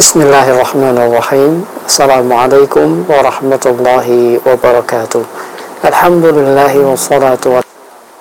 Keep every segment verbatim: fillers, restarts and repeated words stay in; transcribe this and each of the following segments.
Bismillahirrahmanirrahim. Assalamualaikum warahmatullahi wabarakatuh. Alhamdulillahi wassalatu wa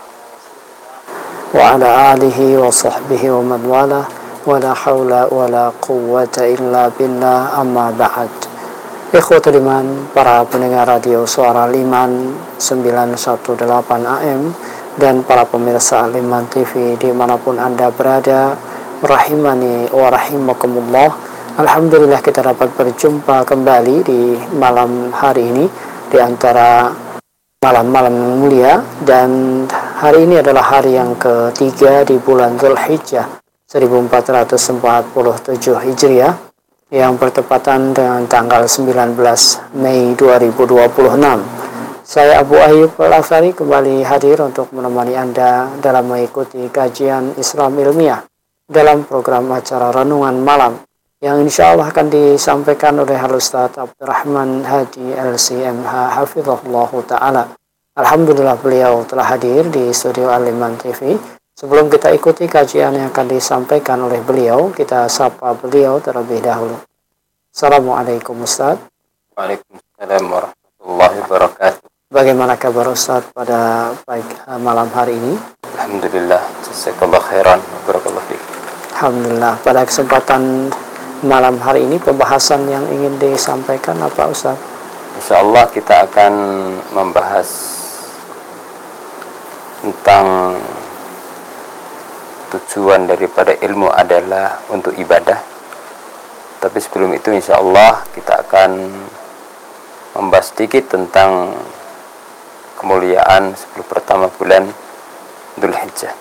wa ala alihi wa sahbihi wa man wala wa la hawla wa la quwwata illa billah, amma ba'd. Ikhwatul iman, para pendengar radio Suara Liman sembilan satu delapan A M dan para pemirsa Liman T V dimanapun Anda berada, rahimani wa rahimakumullah. Alhamdulillah kita dapat berjumpa kembali di malam hari ini di antara malam-malam yang mulia, dan hari ini adalah hari yang ketiga di bulan Dzulhijjah seribu empat ratus empat puluh tujuh Hijriah yang bertepatan dengan tanggal sembilan belas Mei dua ribu dua puluh enam. Saya Abu Ayyub Al-Afsari kembali hadir untuk menemani Anda dalam mengikuti kajian Islam ilmiah dalam program acara Renungan Malam yang insya Allah akan disampaikan oleh Al-Ustaz Abdurrahman Hadi L C M H Hafizahullah Ta'ala. Alhamdulillah beliau telah hadir di studio Al-Liman T V. Sebelum kita ikuti kajian yang akan disampaikan oleh beliau, kita sapa beliau terlebih dahulu. Assalamualaikum Ustaz. Waalaikumsalam warahmatullahi wabarakatuh. Bagaimana kabar Ustaz pada pagi malam hari ini? Alhamdulillah, jazakallahu khairan, barakallahu fiik. Alhamdulillah. Pada kesempatan malam hari ini pembahasan yang ingin disampaikan apa Ustaz? Insyaallah kita akan membahas tentang tujuan daripada ilmu adalah untuk ibadah. Tapi sebelum itu insyaallah kita akan membahas sedikit tentang kemuliaan sepuluh pertama bulan Dzulhijjah.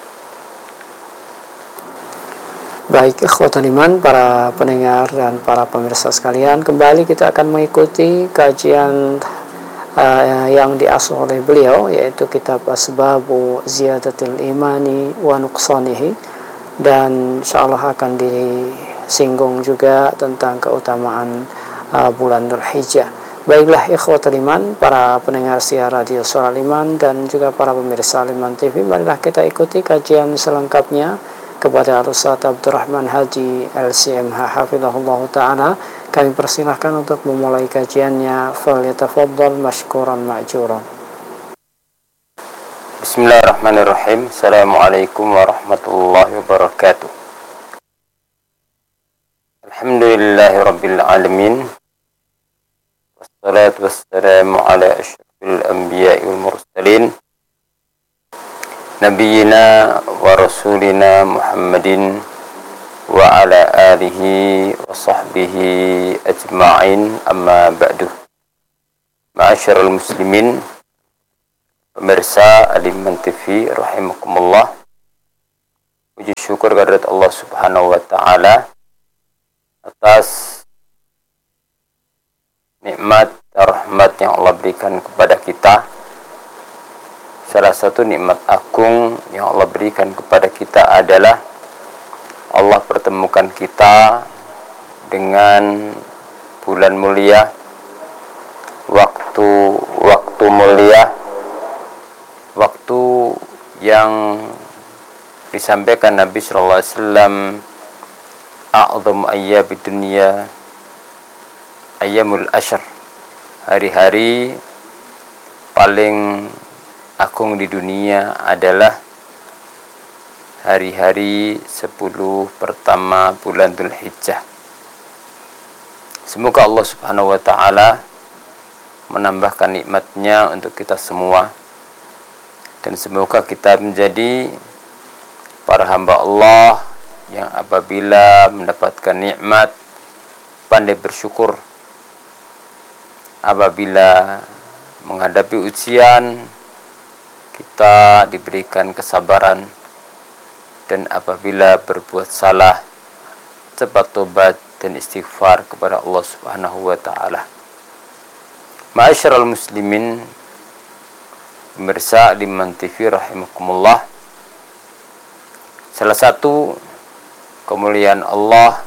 Baik, ikhwatul iman, para pendengar dan para pemirsa sekalian, kembali kita akan mengikuti kajian uh, yang diasuh oleh beliau, yaitu kitab Asbabu Ziyadatil Imani wa Nuqsanihi, dan insyaallah akan disinggung juga tentang keutamaan uh, bulan Dzulhijjah. Baiklah ikhwatul iman, para pendengar siar radio Suara Liman dan juga para pemirsa Liman T V, marilah kita ikuti kajian selengkapnya kepada Al-Ustaz Abdurrahman Haji L C M H Hafizahullah Ta'ala. Kami persilahkan untuk memulai kajiannya. Falyatafaddal mashkuran ma'juran. Bismillahirrahmanirrahim. Assalamualaikum warahmatullahi wabarakatuh. Alhamdulillahi rabbil alamin. Wassalatu wassalamu ala asyrafil anbiya'i wal mursalin, Nabiyyina wa rasulina Muhammadin wa ala alihi wa sahbihi ajma'in, amma ba'du. Ma'asyiral muslimin, pemirsa Al-Liman T V rahimakumullah. Puji syukur kehadirat Allah Subhanahu wa taala atas nikmat dan rahmat yang Allah berikan kepada kita. Salah satu nikmat agung yang Allah berikan kepada kita adalah Allah pertemukan kita dengan bulan mulia, waktu waktu mulia, waktu yang disampaikan Nabi sallallahu alaihi wasallam, a'dhamu ayyamid dunya ayyamul ashr, hari-hari paling agung di dunia adalah hari-hari sepuluh pertama bulan Dzulhijjah. Semoga Allah Subhanahu wa taala menambahkan nikmatnya untuk kita semua, dan semoga kita menjadi para hamba Allah yang apabila mendapatkan nikmat pandai bersyukur, apabila menghadapi ujian kita diberikan kesabaran, dan apabila berbuat salah cepat tobat dan istighfar kepada Allah Subhanahu wa taala. Ma'asyiral muslimin, pemirsa Liman T V rahimakumullah, salah satu kemuliaan Allah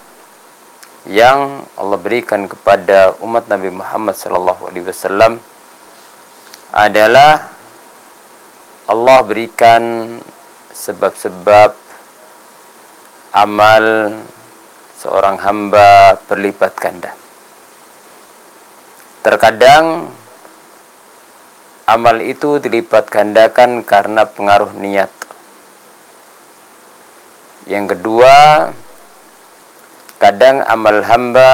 yang Allah berikan kepada umat Nabi Muhammad sallallahu alaihi wasallam adalah Allah berikan sebab-sebab amal seorang hamba berlipat ganda. Terkadang amal itu dilipat gandakan karena pengaruh niat. Yang kedua, kadang amal hamba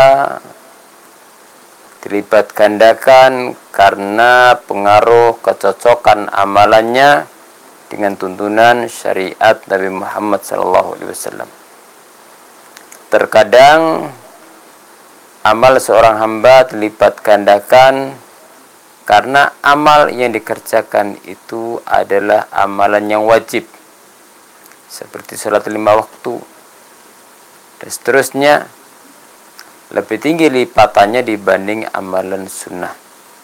dilipat gandakan karena pengaruh kecocokan amalannya dengan tuntunan syariat Nabi Muhammad sallallahu alaihi wasallam. Terkadang amal seorang hamba dilipat gandakan karena amal yang dikerjakan itu adalah amalan yang wajib, seperti sholat lima waktu dan seterusnya, lebih tinggi lipatannya dibanding amalan sunnah.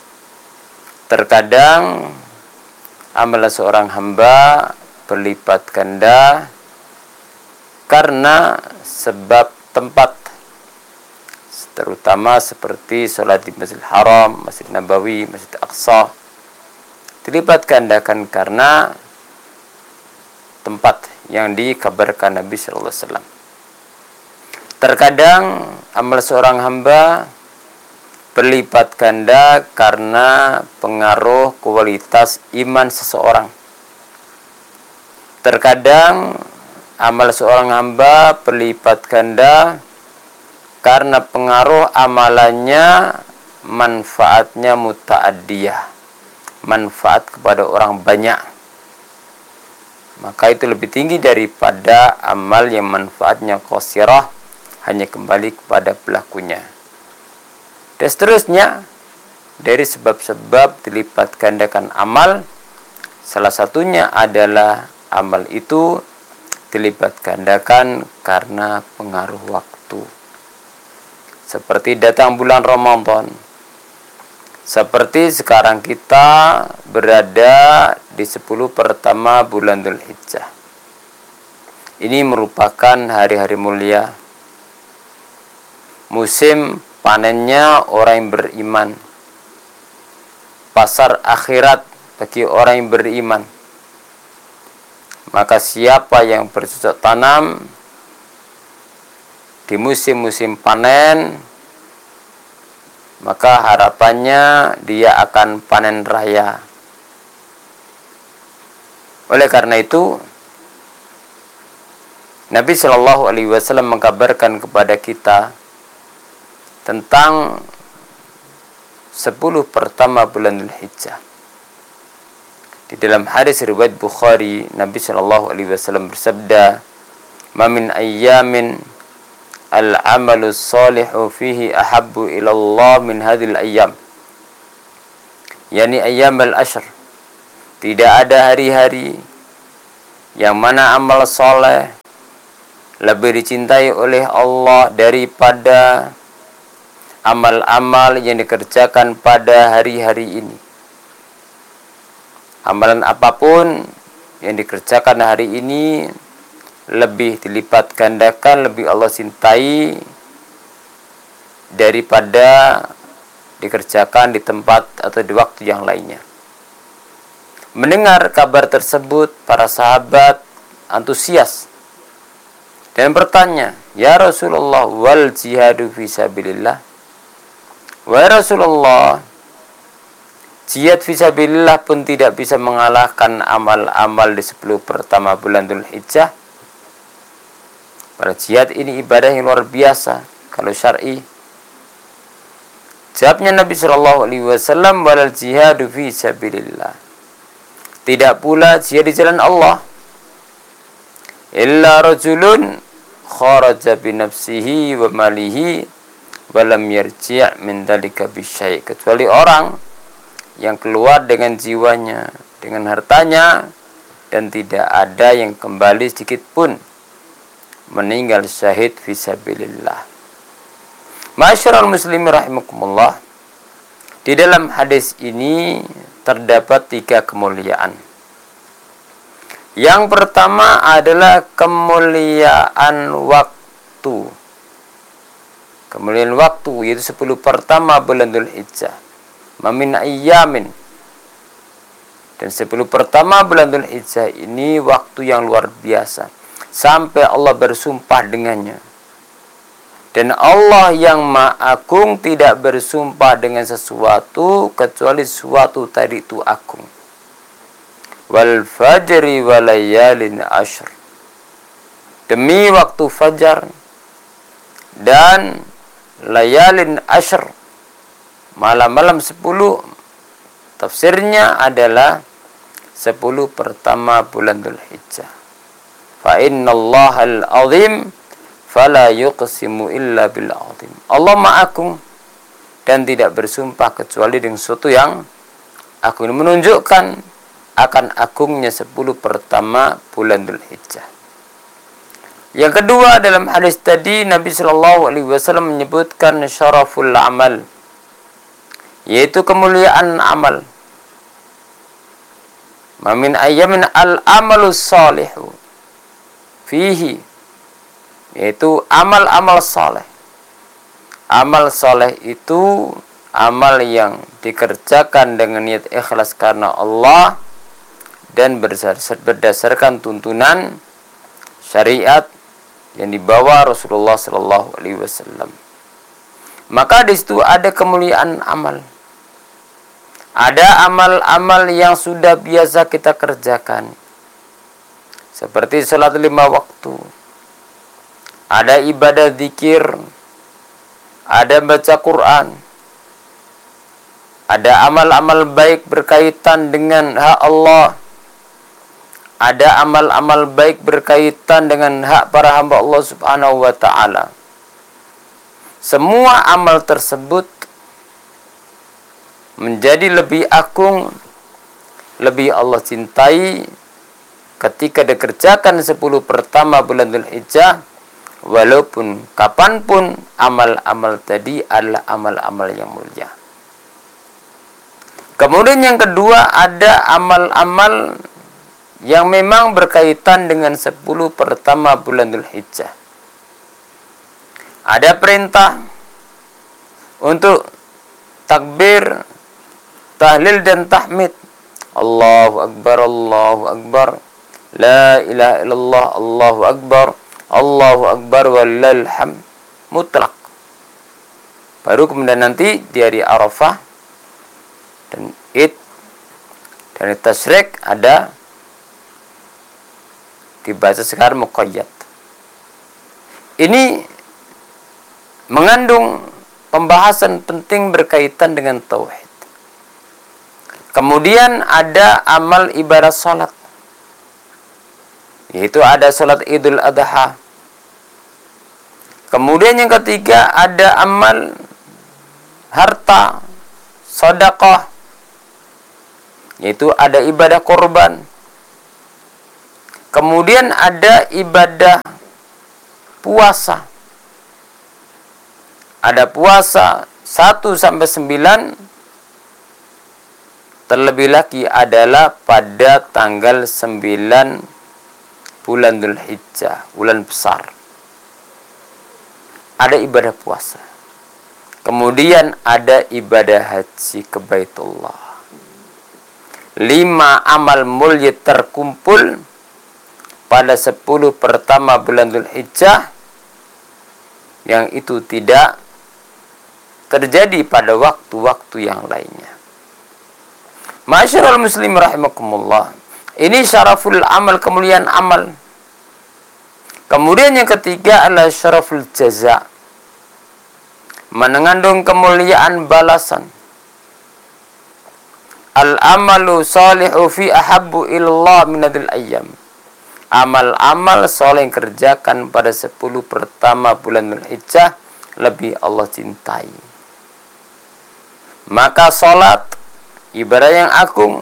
Terkadang amalan seorang hamba berlipat ganda karena sebab tempat, terutama seperti sholat di Masjidil Haram, Masjid Nabawi, Masjid Aqsa, dilipat gandakan karena tempat yang dikabarkan Nabi sallallahu alaihi wasallam. Terkadang amal seorang hamba berlipat ganda karena pengaruh kualitas iman seseorang. Terkadang amal seorang hamba berlipat ganda karena pengaruh amalannya manfaatnya muta'addiyah, manfaat kepada orang banyak. Maka itu lebih tinggi daripada amal yang manfaatnya qasirah, hanya kembali kepada pelakunya. Dan seterusnya, dari sebab-sebab dilipat gandakan amal, salah satunya adalah amal itu dilipat gandakan karena pengaruh waktu. Seperti datang bulan Ramadan, seperti sekarang kita berada di sepuluh pertama bulan Dzulhijjah. Ini merupakan hari-hari mulia, musim panennya orang yang beriman, pasar akhirat bagi orang yang beriman. Maka siapa yang bercocok tanam di musim-musim panen, maka harapannya dia akan panen raya. Oleh karena itu, Nabi Shallallahu Alaihi Wasallam mengkabarkan kepada kita tentang sepuluh pertama bulan Dzulhijjah. Di dalam hadis riwayat Bukhari, Nabi Shallallahu Alaihi Wasallam bersabda, "Ma min ayyamin al-amalu salihu fihi ahabbu ila Allah min hadhil ayyam." Yani ayyam al-ashr. Tidak ada hari-hari yang mana amal soleh lebih dicintai oleh Allah daripada amal-amal yang dikerjakan pada hari-hari ini. Amalan apapun yang dikerjakan hari ini lebih dilipat gandakan, lebih Allah cintai daripada dikerjakan di tempat atau di waktu yang lainnya. Mendengar kabar tersebut, para sahabat antusias dan bertanya, "Ya Rasulullah, wal jihadu fisabilillah?" Wahai Rasulullah, jihad fisabilillah pun tidak bisa mengalahkan amal-amal di sepuluh pertama bulan Dzulhijjah. Pada jihad ini ibadah yang luar biasa kalau syar'i. Jawabnya Nabi Shallallahu Alaihi Wasallam, walal jihadu fisabilillah. Tidak pula jihad di jalan Allah. Illa rajulun kharaja bi nafsihi wa malihi walam yarji' min dzalika bisyai', kecuali orang yang keluar dengan jiwanya, dengan hartanya, dan tidak ada yang kembali sedikit pun meninggal syahid fisabilillah. Ma'asyiral muslimin rahimakumullah, di dalam hadis ini terdapat tiga kemuliaan. Yang pertama adalah kemuliaan waktu. Kemuliaan waktu, yaitu sepuluh pertama bulan Dzulhijjah. Mamin ayyamin. Dan sepuluh pertama bulan Dzulhijjah ini waktu yang luar biasa. Sampai Allah bersumpah dengannya. Dan Allah yang Maha Agung tidak bersumpah dengan sesuatu kecuali sesuatu tadi itu agung. Wal fajri walayalin ashr. Demi waktu fajar dan layalin ashr, malam-malam sepuluh. Tafsirnya adalah sepuluh pertama bulan Dzulhijjah. Fa innallahal azim fala yuqsimu illa bil azim. Allah Maha Agung dan tidak bersumpah kecuali dengan sesuatu yang agung. Ini menunjukkan akan agungnya sepuluh pertama bulan Dzulhijjah. Yang kedua, dalam hadis tadi Nabi Shallallahu Alaihi Wasallam menyebutkan syaraful amal, yaitu kemuliaan amal. Mamin ayamin al amalus salihu fihi, yaitu amal-amal saleh. Amal saleh itu amal yang dikerjakan dengan niat ikhlas karena Allah dan berdasarkan tuntunan syariat yang dibawa Rasulullah Sallallahu Alaihi Wasallam. Maka di situ ada kemuliaan amal. Ada amal-amal yang sudah biasa kita kerjakan, seperti salat lima waktu. Ada ibadah zikir, ada baca Quran, ada amal-amal baik berkaitan dengan hak Allah, ada amal-amal baik berkaitan dengan hak para hamba Allah Subhanahu wa taala. Semua amal tersebut menjadi lebih agung, lebih Allah cintai ketika dikerjakan sepuluh pertama bulan Dzulhijjah, walaupun kapanpun amal-amal tadi adalah amal-amal yang mulia. Kemudian yang kedua, ada amal-amal yang memang berkaitan dengan sepuluh pertama bulan Dzulhijjah. Ada perintah untuk takbir, tahlil dan tahmid. Allahu Akbar, Allahu Akbar, la ilaha illallah, Allahu Akbar, Allahu Akbar walillahil hamd, mutlak. Baru kemudian nanti di hari Arafah dan Id dan Tasyrik ada dibaca sekarang muqayyad. Ini mengandung pembahasan penting berkaitan dengan tauhid. Kemudian ada amal ibadah salat, yaitu ada salat Idul Adha. Kemudian yang ketiga ada amal harta, sedekah, yaitu ada ibadah korban. Kemudian ada ibadah puasa. Ada puasa satu sampai sembilan. Terlebih lagi adalah pada tanggal sembilan bulan Dzulhijjah, bulan besar. Ada ibadah puasa. Kemudian ada ibadah haji ke Baitullah. Lima amal mulia terkumpul pada sepuluh pertama bulan Dzulhijjah, yang itu tidak terjadi pada waktu-waktu yang lainnya. Masyarul muslim rahimakumullah. Ini syaraful amal, kemuliaan amal. Kemudian yang ketiga adalah syaraful jaza, mengandung kemuliaan balasan. Al-amalu salihu fi ahabbu ilallah minadil ayyam. Amal-amal soleh yang kerjakan pada sepuluh pertama bulan Dzulhijjah lebih Allah cintai. Maka salat, ibadah yang agung,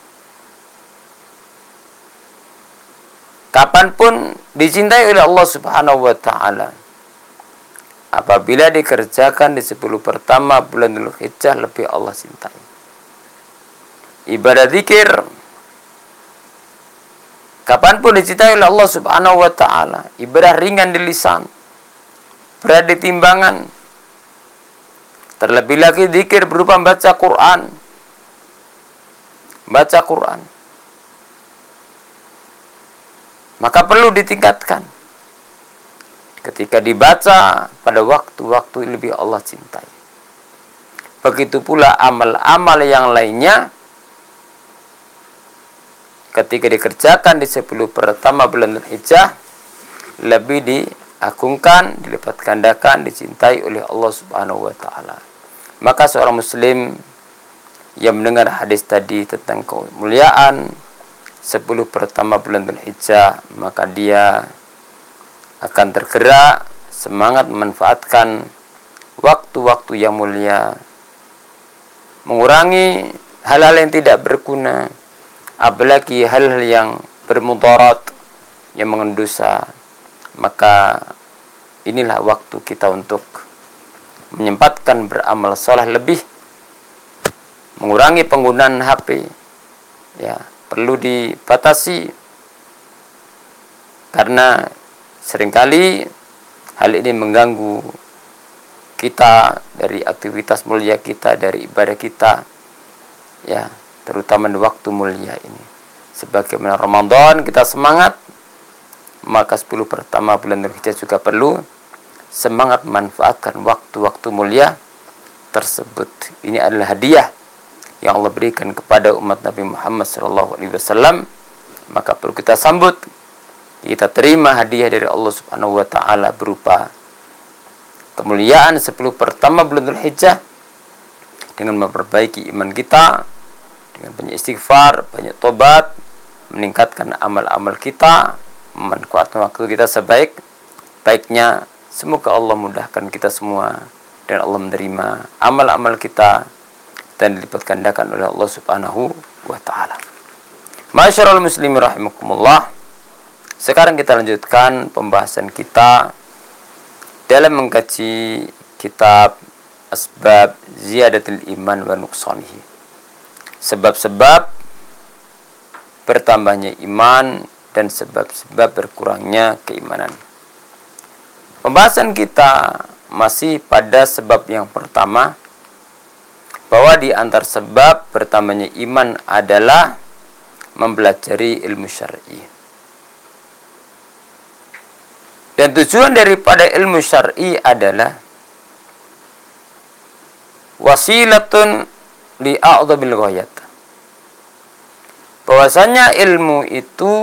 kapanpun dicintai oleh Allah Subhanahu wa ta'ala. Apabila dikerjakan di sepuluh pertama bulan Dzulhijjah, lebih Allah cintai. Ibadah zikir, kapanpun dicintai oleh Allah Subhanahu wa ta'ala. Ibadah ringan di lisan, berat di timbangan. Terlebih lagi zikir berupa baca Quran. Baca Quran. Maka perlu ditingkatkan. ketika dibaca pada waktu-waktu lebih Allah cintai. Begitu pula amal-amal yang lainnya ketika dikerjakan di sepuluh pertama bulan Dzulhijjah lebih diagungkan, dilipat gandakan, dicintai oleh Allah Subhanahu wa taala. Maka seorang muslim yang mendengar hadis tadi tentang kemuliaan sepuluh pertama bulan Dzulhijjah, maka dia akan tergerak semangat memanfaatkan waktu-waktu yang mulia, mengurangi hal-hal yang tidak berguna, apalagi hal-hal yang bermudarat, yang mengandung dosa. Maka inilah waktu kita untuk menyempatkan beramal saleh lebih, mengurangi penggunaan H P, ya perlu dibatasi, karena seringkali hal ini mengganggu kita dari aktivitas mulia kita, dari ibadah kita, ya terutama di waktu mulia ini. Sebagaimana Ramadan kita semangat, maka sepuluh pertama bulan Dzulhijjah juga perlu semangat memanfaatkan waktu-waktu mulia tersebut. Ini adalah hadiah yang Allah berikan kepada umat Nabi Muhammad shallallahu alaihi wasallam, maka perlu kita sambut, kita terima hadiah dari Allah Subhanahu wa taala berupa kemuliaan sepuluh pertama bulan Dzulhijjah dengan memperbaiki iman kita, dengan banyak istighfar, banyak tobat, meningkatkan amal-amal kita, memanfaatkan waktu kita sebaik-baiknya. Semoga Allah mudahkan kita semua dan Allah menerima amal-amal kita dan dilipat gandakan oleh Allah Subhanahu wa taala. Masyarul muslimin rahimakumullah. Sekarang kita lanjutkan pembahasan kita dalam mengkaji kitab Asbab Ziyadatul Iman wa Nuqsanihi. Sebab-sebab bertambahnya iman dan sebab-sebab berkurangnya keimanan. Pembahasan kita masih pada sebab yang pertama, bahwa di antar sebab bertambahnya iman adalah mempelajari ilmu syar'i. Dan tujuan daripada ilmu syar'i adalah wasilatun li'a'dhabil ghayat. Bahwasanya ilmu itu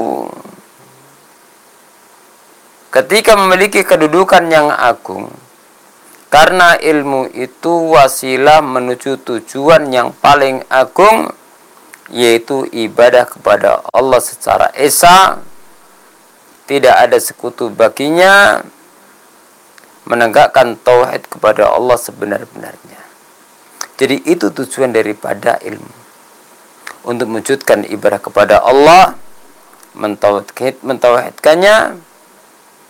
ketika memiliki kedudukan yang agung, karena ilmu itu wasilah menuju tujuan yang paling agung, yaitu ibadah kepada Allah secara esa, tidak ada sekutu baginya, menegakkan tauhid kepada Allah sebenar-benarnya. Jadi itu tujuan daripada ilmu, untuk mewujudkan ibadah kepada Allah, mentauhid, mentauhidkannya,